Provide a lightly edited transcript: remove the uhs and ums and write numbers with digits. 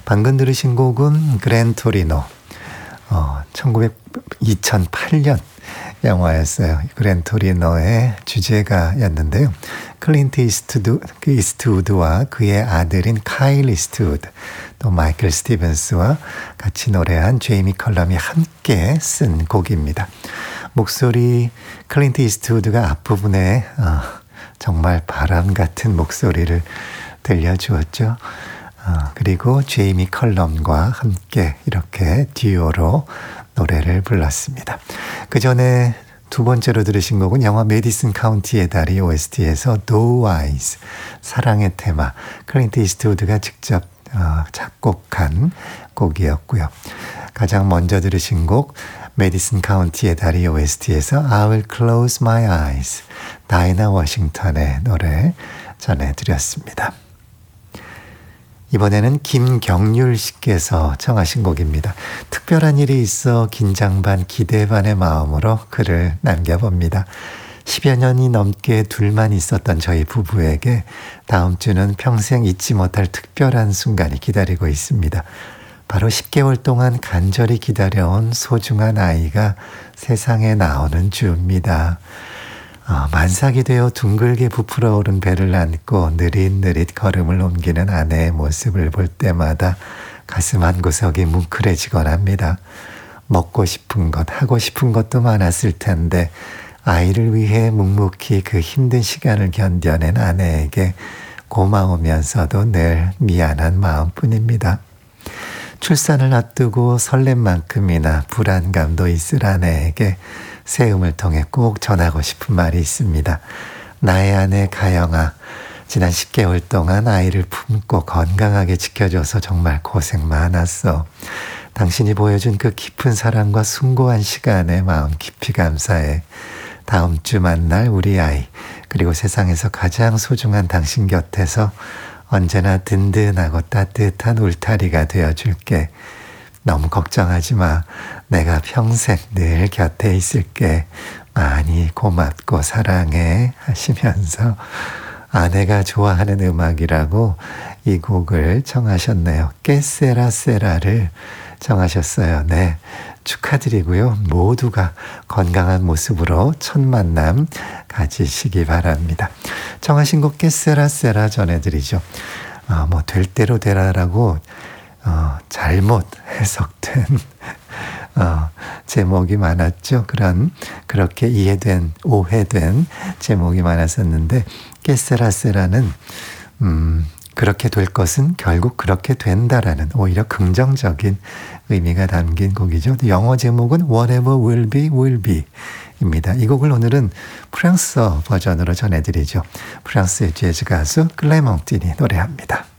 방금 들으신 곡은 그랜토리노. 2008년 영화였어요. 그랜토리노의 주제가였는데요. 클린트 이스트우드와 그의 아들인 카일 이스트우드, 또 마이클 스티븐스와 같이 노래한 제이미 컬럼이 함께 쓴 곡입니다. 목소리 클린트 이스트우드가 앞부분에 정말 바람 같은 목소리를 들려주었죠. 그리고 제이미 컬럼과 함께 이렇게 듀오로 노래를 불렀습니다. 그 전에 두 번째로 들으신 곡은 영화 메디슨 카운티의 달이 OST에서 Doe Eyes, 사랑의 테마, 클린트 이스트우드가 직접 작곡한 곡이었고요. 가장 먼저 들으신 곡 메디슨 카운티의 달이 OST에서 I Will Close My Eyes, 다이나 워싱턴의 노래 전해드렸습니다. 이번에는 김경률 씨께서 청하신 곡입니다. 특별한 일이 있어 긴장 반 기대 반의 마음으로 글을 남겨봅니다. 10여 년이 넘게 둘만 있었던 저희 부부에게 다음 주는 평생 잊지 못할 특별한 순간이 기다리고 있습니다. 바로 10개월 동안 간절히 기다려온 소중한 아이가 세상에 나오는 주입니다. 만삭이 되어 둥글게 부풀어 오른 배를 안고 느릿느릿 걸음을 옮기는 아내의 모습을 볼 때마다 가슴 한구석이 뭉클해지곤 합니다. 먹고 싶은 것, 하고 싶은 것도 많았을 텐데 아이를 위해 묵묵히 그 힘든 시간을 견뎌낸 아내에게 고마우면서도 늘 미안한 마음뿐입니다. 출산을 앞두고 설렘만큼이나 불안감도 있을 아내에게 세음을 통해 꼭 전하고 싶은 말이 있습니다. 나의 아내 가영아, 지난 10개월 동안 아이를 품고 건강하게 지켜줘서 정말 고생 많았어. 당신이 보여준 그 깊은 사랑과 숭고한 시간에 마음 깊이 감사해. 다음 주 만날 우리 아이, 그리고 세상에서 가장 소중한 당신 곁에서 언제나 든든하고 따뜻한 울타리가 되어줄게. 너무 걱정하지 마. 내가 평생 늘 곁에 있을게. 많이 고맙고 사랑해 하시면서 아내가 좋아하는 음악이라고 이 곡을 청하셨네요. 깨세라세라를 청하셨어요. 네, 축하드리고요. 모두가 건강한 모습으로 첫 만남 가지시기 바랍니다. 청하신 곡 깨세라세라 전해드리죠. 될 대로 되라라고 잘못 해석된 제목이 많았죠. 그렇게 오해된 제목이 많았었는데 깨세라세라는 그렇게 될 것은 결국 그렇게 된다라는 오히려 긍정적인 의미가 담긴 곡이죠. 영어 제목은 Whatever will be, will be 입니다. 이 곡을 오늘은 프랑스어 버전으로 전해드리죠. 프랑스의 재즈 가수 클레몽틴이 노래합니다.